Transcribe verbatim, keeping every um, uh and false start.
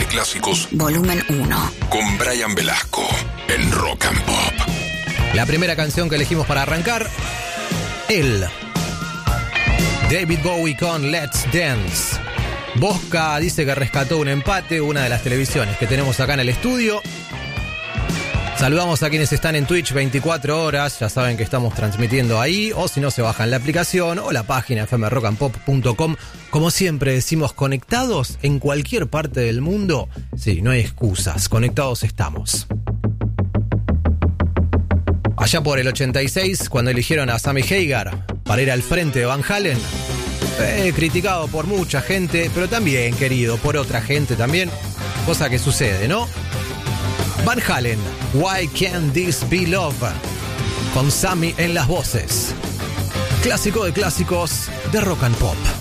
clásicos, volumen uno. con Brian Velasco en Rock and Pop. La primera canción que elegimos para arrancar, él. David Bowie con Let's Dance. Bosca dice que rescató un empate, una de las televisiones que tenemos acá en el estudio. Saludamos a quienes están en Twitch veinticuatro horas, ya saben que estamos transmitiendo ahí, o si no se bajan la aplicación o la página f m rock and pop punto com. Como siempre decimos, conectados en cualquier parte del mundo. Sí, no hay excusas, conectados estamos. Allá por el ochenta y seis, cuando eligieron a Sammy Hagar para ir al frente de Van Halen, eh, criticado por mucha gente, pero también querido por otra gente también, cosa que sucede, ¿no? Van Halen, Why Can't This Be Love? Con Sammy en las voces. Clásico de clásicos de Rock and Pop.